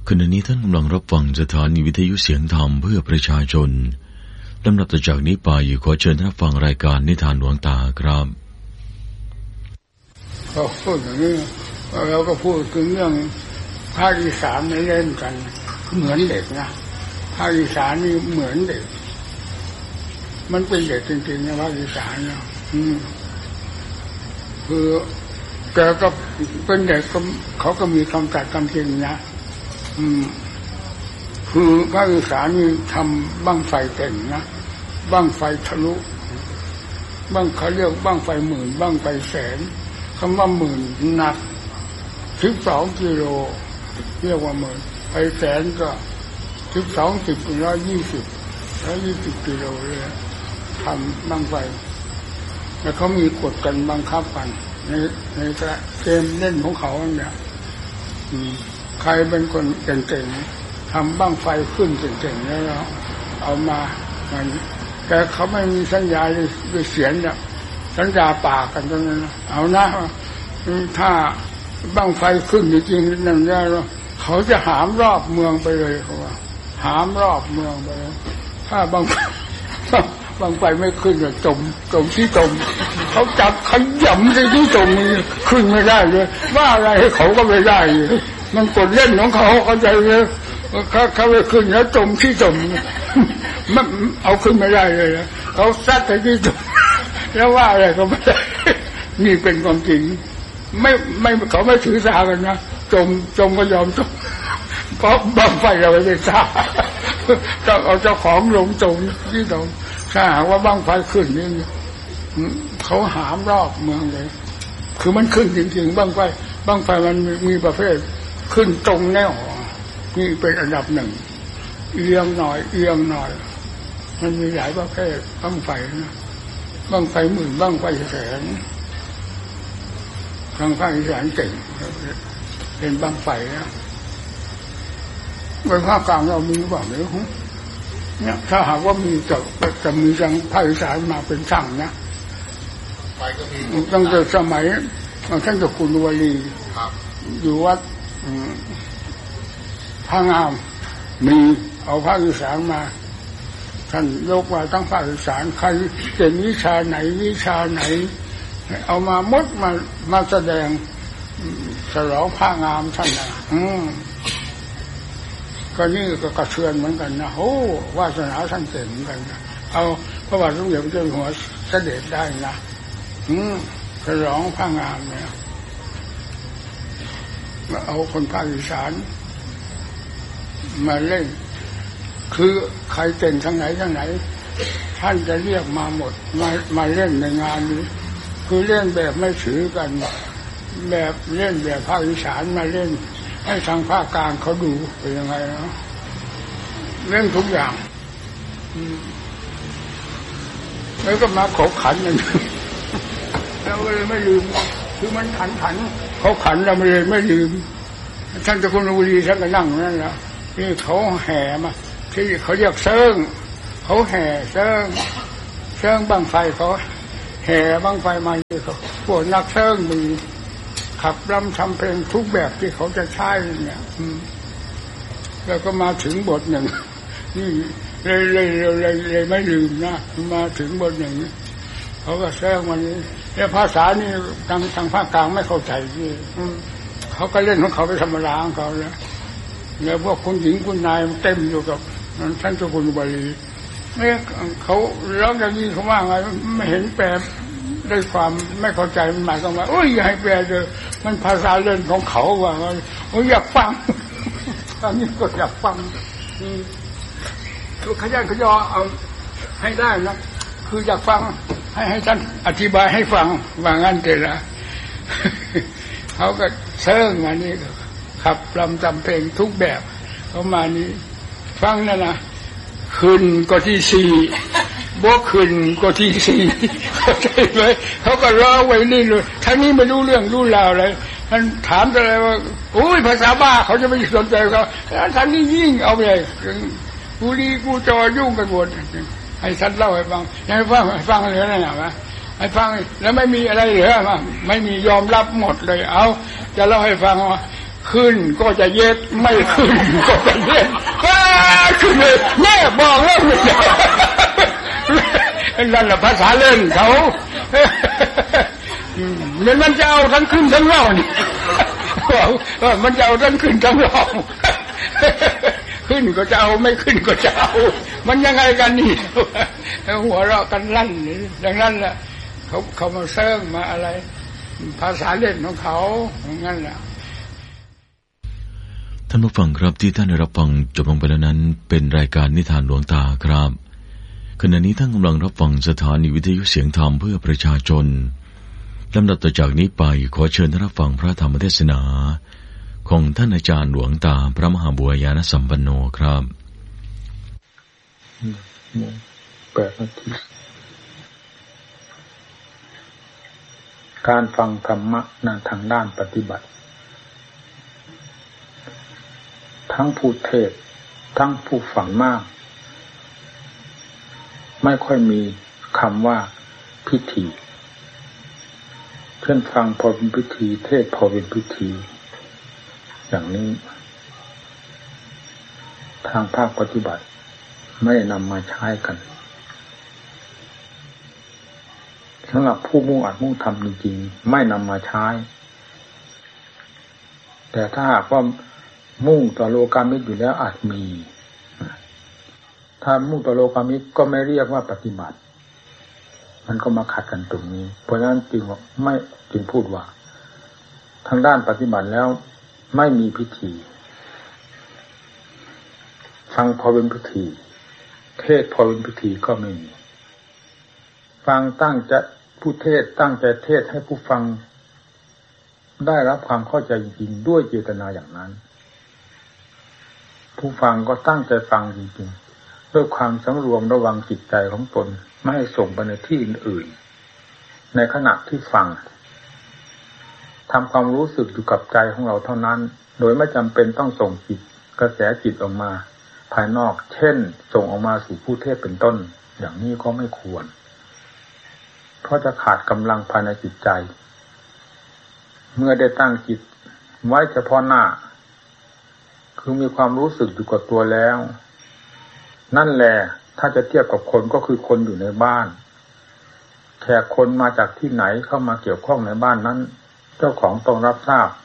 ขณะนี้ท่านกำลังรับฟังสถานีวิทยุเสียงธรรมเพื่อประชาชนลำดับต่อจากนี้ไปขอเชิญท่านรับฟังรายการนิทานหลวงตาครับก็พูดอย่างนี้เราก็พูดถึงเรื่องภาคอีสานไม่เล่นกันเหมือนเด็กนะภาคอีสานนี่เหมือนเด็กมันเป็นเด็กจริงๆนะภาคอีสานนะคือแกก็เป็นเด็กเขาก็มีคำจัดคำจริงนะคือภาคอีสานนี่ทำบั้งไฟเก่งนะบั้งไฟทะลุบั้งเขาเรียกบั้งไฟหมื่นบั้งไฟแสนคำว่าหมื่นหนัก12 กิโลเรียกว่าหมื่นไฟแสนก็12 10 120กิโลเลยทำบั้งไฟแล้วเขามีกฎกันบังคับกันในเกมเล่นของเขาเนี่ยใครเป็นคนเก่งๆทำบั้งไฟขึ้นเก่งๆแล้วเอามาแต่เขาไม่มีสัญญาด้วยเสียงเนี่ยสัญญาปากกันตรงนั้นเอานะถ้าบั้งไฟขึ้นจริงๆนั่นแล้วเขาจะหามรอบเมืองไปเลยเขาว่าหามรอบเมืองไปเลยถ้าบั้งไฟไม่ขึ้นจะจมที่จมเขาจับขยำที่จมขึ้นไม่ได้เลยว่าอะไรเขาก็ไม่ได้มันกดเล่นของเขาเข้าใจเลยเขาไปขึ้นแล้วจมที่จมมันเอาขึ้นไม่ได้เลยเขาซัดไปที่จมแล้วว่าอะไรก็ไม่ได้นี่เป็นความจริงไม่เขาไม่ถือสากันนะจมก็ยอมจมเพราะบังไฟเราไม่ได้สาต้องเอาเจ้าของลงจมที่จมถ้าหากว่าบังไฟขึ้นนี่เขาหามรอบเมืองเลยคือมันขึ้นจริงๆบังไฟมันมีประเภทขึ้นตรงแนวนี่เป็นอันดับหนึ่งเอียงหน่อยมันมีหลายประเภทบังไฟนะบังไฟหมื่นบังไฟแสนทางภาคอีสานเก่งเป็นบังไฟนะในภาคกลางเรามีหรือเปล่าไม่รู้เนี่ยถ้าหากว่ามีจะมีทางภาคอีสานมาเป็นช่างนะตั้งแต่สมัยท่านเจ้าคุณวลีอยู่วัดพระงามมีเอาภาคอีสานมาท่านยกมาทั้งภาคอีสานใครเก่งวิชาไหนเอามามดมาแสดงฉลองพระงามท่านนะก็นี่ก็กระเทือนเหมือนกันนะโอ้วาสนาท่านเก่งเหมือนกันนะเอาพระบาทสมเด็จพระเจ้าอยู่หัวเสด็จได้นะฉลองพระงามเนี่ยเอาคนภาคอีสานมาเล่นคือใครเก่งทางไหนท่านจะเรียกมาหมดมาเล่นในงานนี้คือเล่นแบบไม่ถือกันแบบเล่นแบบภาคอีสานมาเล่นให้ทางภาคกลางเขาดูเป็นยังไงนะเล่นทุกอย่างแล้วก็มาขบขันกันเราเลยไม่ลืมคือมันขันเขาขันเราเลยไม่ลืมท่านเจ้าคุณบุรีท่านก็นั่งนั่นแหละนี่เขาแห่มาที่เขาเรียกเซิงเขาแห่เซิงบั้งไฟเขาแห่บั้งไฟมาเขาพวกนักเซิงมีขับรำทำเพลงทุกแบบที่เขาจะใช้เนี่ยแล้วก็มาถึงบทหนึ่งนี่เลยไม่ลืมนะมาถึงบทหนึ่งเขาก็แซงวันนี้แล้วภาษานี่ทางภาคกลางไม่เข้าใจที่เขาก็เล่นของเขาไปธรรมดาของเขาแล้วพวกคุณหญิงคุณนายเต็มอยู่กับท่านเจ้าคุณบาลีเนี่ยเขาร้องอย่างนี้เขาว่าไงไม่เห็นแปลได้ความไม่เข้าใจมันหมายความว่าโอ้ยอย่าให้แปลเลยมันภาษาเล่นของเขาว่าโอ้ยอยากฟังตอนนี้ก็อยากฟังขยันขยอเอาให้ได้นะคืออยากฟังให้ท่านอธิบายให้ฟังว่างั้นเถอะนะเขาก็เชิงมานี่ขับรำจำเพลงทุกแบบเขามานี้ฟังนั่นนะขึ้นก็ที่สี่บวกขึ้นก็ที่สี่เข้าใจไหมเขาก็ร้องไว้นี่เลยท่านนี้ไม่รู้เรื่องรู้ราวอะไรท่านถามอะไรว่าโอ้ยภาษาบ้าเขาจะไม่สนใจเขาท่านนี้ยิ่งเอาไปกูดีกูจอยุ่งกันหมดให้ท่านเล่าให้ฟังให้ฟังเหลืออะไรนะให้ฟังแล้วไม่มีอะไรเหลือมาไม่มียอมรับหมดเลยเอาจะเล่าให้ฟังว่าขึ้นก็จะเย็ดไม่ขึ้นก็จะเย็ดขึ้นเลยแม่บอกแล้วนั่นแหละภาษาเล่นเขาเนี่ยมันจะเอาทั้งขึ้นทั้งล่องนี่มันจะเอาทั้งขึ้นทั้งล่องขึ้นก็จะเอาไม่ขึ้นก็จะเอามันยังไงกันนี่หัวเราะกันลั่นดังนั้นแหละเขามาเซิร์งมาอะไรภาษาเล่นของเขาอย่างนั้นแหละท่านผู้ฟังครับที่ท่านได้รับฟังจบลงไปแล้วนั้นเป็นรายการนิทานหลวงตาครับขณะนี้ท่านกำลังรับฟังสถานีวิทยุเสียงธรรมเพื่อประชาชนลำดับต่อจากนี้ไปขอเชิญท่านรับฟังพระธรรมเทศนาของท่านอาจารย์หลวงตาพระมหาบัวยานสัมปันโนครับ 8 นาทีการฟังธรรมะนั้นทางด้านปฏิบัติทั้งผู้เทศทั้งผู้ฟังมากไม่ค่อยมีคำว่าพิธีเช่นฟังพอเป็นพิธีเทศพอเป็นพิธีอย่างนี้ทางภาคปฏิบัติไม่ได้นำมาใช้กันสำหรับผู้มุ่งอัดมุ่งทำจริงๆไม่นำมาใช้แต่ถ้าหากว่ามุ่งต่อโลกามิตรอยู่แล้วอาจมีถ้ามุ่งต่อโลกามิตรก็ไม่เรียกว่าปฏิบัติมันก็มาขัดกันตรงนี้เพราะฉะนั้นจึงพูดว่าทางด้านปฏิบัติแล้วไม่มีพิธีฟังพอเป็นพิธีเทศพอเป็นพิธีก็ไม่มีฟังตั้งใจผู้เทศตั้งใจเทศให้ผู้ฟังได้รับความเข้าใจจริงๆด้วยเจตนาอย่างนั้นผู้ฟังก็ตั้งใจฟังจริงๆด้วยความสำรวมระวังจิตใจของตนไม่ให้ส่งไปในที่อื่นๆในขณะที่ฟังทำความรู้สึกอยู่กับใจของเราเท่านั้นโดยไม่จำเป็นต้องส่งจิตกระแสจิตออกมาภายนอกเช่นส่งออกมาสู่ผู้เทศเป็นต้นอย่างนี้ก็ไม่ควรเพราะจะขาดกำลังภายในจิตใจเมื่อได้ตั้งจิตไว้เฉพาะหน้าคือมีความรู้สึกอยู่กับตัวแล้วนั่นแหละถ้าจะเทียบกับคนก็คือคนอยู่ในบ้านแขกคนมาจากที่ไหนเข้ามาเกี่ยวข้องในบ้านนั้นเจ้าของต้องรับทราบ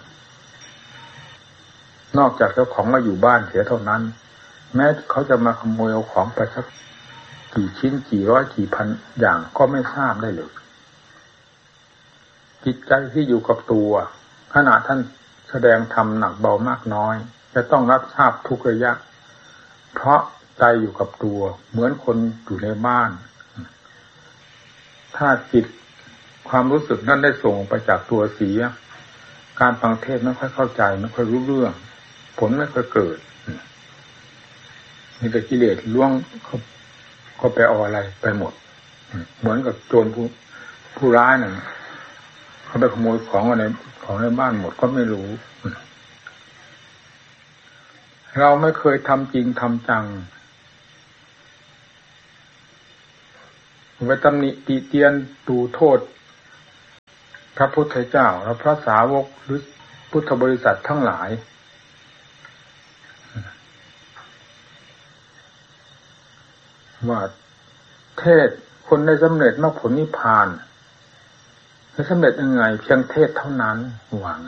นอกจากเจ้าของมาอยู่บ้านเสียเท่านั้นแม้เขาจะมาขโมยเอาของไปสักกี่ชิ้นกี่ร้อยกี่พันอย่างก็ไม่ทราบได้เลยจิตใจที่อยู่กับตัวขณะท่านแสดงธรรมหนักเบามากน้อยจะต้องรับทราบทุกระยะเพราะใจอยู่กับตัวเหมือนคนอยู่ในบ้านถ้าจิตความรู้สึกนั้นได้ส่งไปจากตัวเสียการฟังเทศไม่ค่อยเข้าใจไม่ค่อยรู้เรื่องผลไม่ค่อยเกิดมีแต่กิเลสล่วงเขาไปเอาอะไรไปหมดเหมือนกับโจรผู้ร้ายนั่นเขาไปขโมยของในบ้านหมดก็ไม่รู้เราไม่เคยทำจริงทำจังไปตำหนิติเตียนดูโทษพระพุทธเจ้าและพระสาวกหรือพุทธบริษัททั้งหลายว่าเทศคนได้สำเร็จมรรคผลนิพพานจะสำเร็จยังไงเพียงเทศเท่านั้นหวัง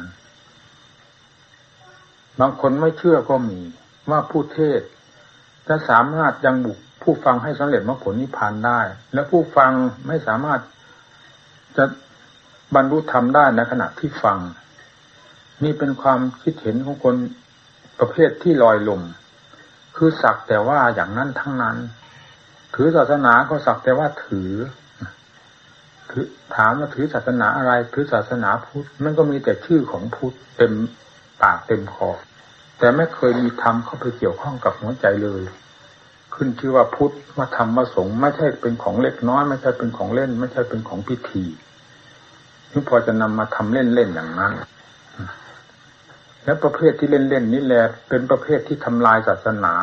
บางคนไม่เชื่อก็มีว่าผู้เทศจะสามารถยังบุกผู้ฟังให้สำเร็จมรรคผลนิพพานได้และผู้ฟังไม่สามารถจะบรรลุธรรมได้ในขณะที่ฟังนี่เป็นความคิดเห็นของคนประเภทที่ลอยลมคือสักแต่ว่าอย่างนั้นทั้งนั้นถือศาสนาก็สักแต่ว่าถือถามว่าถือศาสนาอะไรถือศาสนาพุทธมันก็มีแต่ชื่อของพุทธเต็มปากเต็มคอแต่ไม่เคยมีธรรมเข้าไปเกี่ยวข้องกับหัวใจเลยขึ้นชื่อว่าพุทธว่าธรรมว่าสงฆ์ไม่ใช่เป็นของเล็กน้อยไม่ใช่เป็นของเล่นไม่ใช่เป็นของพิธีนี่พอจะนำมาทำเล่นๆอย่างนั้นและประเภทที่เล่นๆนี่แหละเป็นประเภทที่ทำลายศาสนา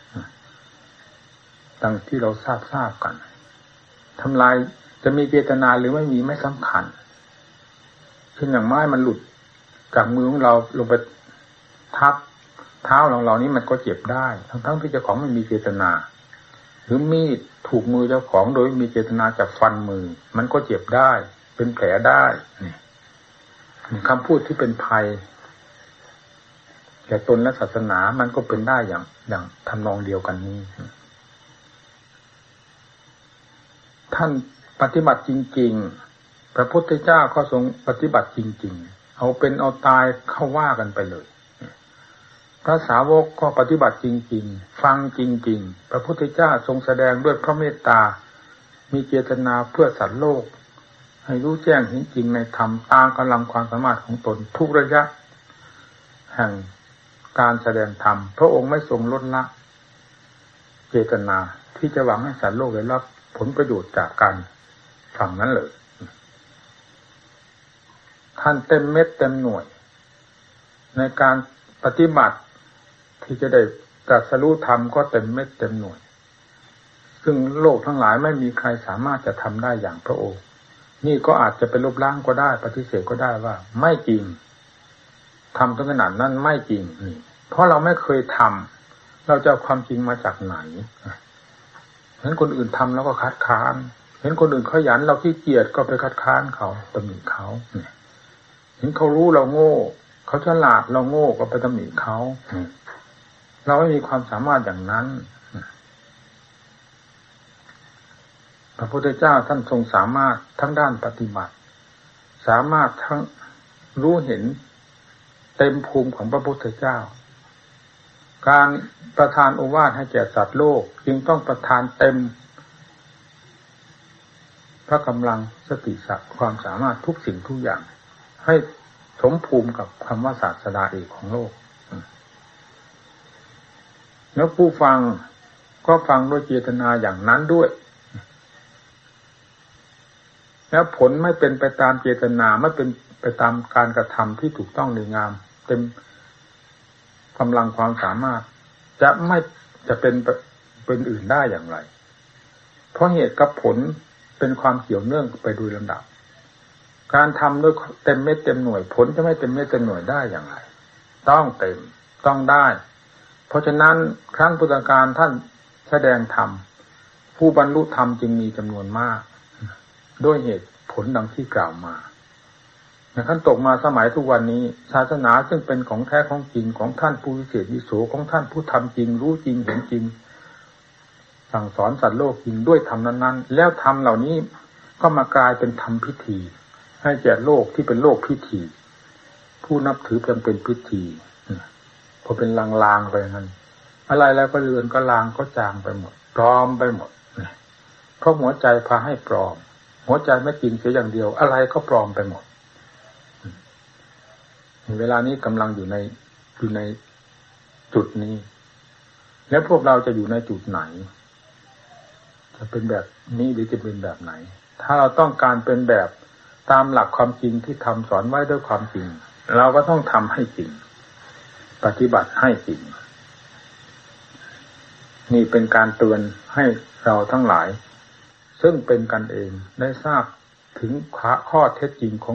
ดังที่เราทราบกันทำลายจะมีเจตนาหรือไม่มีไม่สำคัญเช่นอย่างไม้มันหลุดจากมือของเราลงไปทับเท้าของเรานี้มันก็เจ็บได้ทั้งที่เจ้าของไม่มีเจตนาหรือมีดถูกมือเจ้าของโดยมีเจตนาจะฟันมือมันก็เจ็บได้เป็นแผลได้นี่คำพูดที่เป็นภัยแก่ตนและศาสนามันก็เป็นได้อย่างทำนองเดียวกันนี้ท่านปฏิบัติจริงๆพระพุทธเจ้าก็ทรงปฏิบัติจริงๆเอาเป็นเอาตายเข้าว่ากันไปเลยพระสาวกก็ปฏิบัติจริงๆฟังจริงๆพระพุทธเจ้าทรงแสดงด้วยพระเมตตามีเจตนาเพื่อสัตว์โลกให้รู้แจ้งเห็นจริงในธรรมตามกำลังความสามารถของตนทุกระยะแห่งการแสดงธรรมพระองค์ไม่ทรงลดละเจตนาที่จะหวังให้สัตว์โลกได้รับผลประโยชน์จากการฟังนั้นเลยท่านเต็มเม็ดเต็มหน่วยในการปฏิบัติที่จะได้ตรัสรู้ธรรมก็เต็มเม็ดเต็มหน่วยซึ่งโลกทั้งหลายไม่มีใครสามารถจะทำได้อย่างพระองค์นี่ก็อาจจะเป็นลบล้างก็ได้ปฏิเสธก็ได้ว่าไม่จริงทำถึงขนาดนั้นไม่จริงนี่เพราะเราไม่เคยทำเราจะเอาความจริงมาจากไหนเห็นคนอื่นทำแล้วก็คัดค้านเห็นคนอื่นขยันเราขี้เกียจก็ไปคัดค้านเขาตำหนิเขาเห็นเขารู้เราโง่เขาฉลาดเราโง่ก็ไปตำหนิเขาเราไม่มีความสามารถอย่างนั้นพระพุทธเจ้าท่านทรงสามารถทั้งด้านปฏิบัติสามารถทั้งรู้เห็นเต็มภูมิของพระพุทธเจ้าการประทานโอวาทให้แก่สัตว์โลกจึงต้องประทานเต็มพระกำลังสติสัพความสามารถทุกสิ่งทุกอย่างให้สมภูมิกับคำว่าศาสดาเอกของโลกแล้วผู้ฟังก็ฟังด้วยเจตนาอย่างนั้นด้วยแล้วผลไม่เป็นไปตามเจตนาไม่เป็นไปตามการกระทำที่ถูกต้องดีงามเต็มกำลังความสามารถจะเป็นอื่นได้อย่างไรเพราะเหตุกับผลเป็นความเกี่ยวเนื่องไปโดยลำดับการทำด้วยเต็มเม็ดเต็มหน่วยผลจะไม่เต็มเม็ดเต็มหน่วยได้อย่างไรต้องเต็มต้องได้เพราะฉะนั้นครั้งพุทธกาลท่านแสดงธรรมผู้บรรลุธรรมจึงมีจำนวนมากด้วยเหตุผลดังที่กล่าวมาขั้นตกมาสมัยทุกวันนี้ศาสนาซึ่งเป็นของแท้ของจริงของท่านผู้วิเศษวิโสของท่านผู้ทำจริงรู้จริงเห็นจริงสั่งสอนสัตว์โลกจริงด้วยธรรมนั้นๆแล้วธรรมเหล่านี้ก็มากลายเป็นธรรมพิธีให้แก่โลกที่เป็นโลกพิธีผู้นับถือเพียงเป็นพิธีพอเป็นลางๆไปนั้นอะไรแล้วก็เลือนก็ลางก็จางไปหมดปลอมไปหมดเพราะหัวใจพาให้ปลอมหัวใจไม่จริงเสียอย่างเดียวอะไรก็ปลอมไปหมดเวลานี้กำลังอยู่ในจุดนี้แล้วพวกเราจะอยู่ในจุดไหนจะเป็นแบบนี้หรือจะเป็นแบบไหนถ้าเราต้องการเป็นแบบตามหลักความจริงที่ทำสอนไว้ด้วยความจริงเราก็ต้องทำให้จริงปฏิบัติให้จริงนี่เป็นการเตือนให้เราทั้งหลายซึ่งเป็นกันเองได้ทราบถึงข้อเท็จจริงของ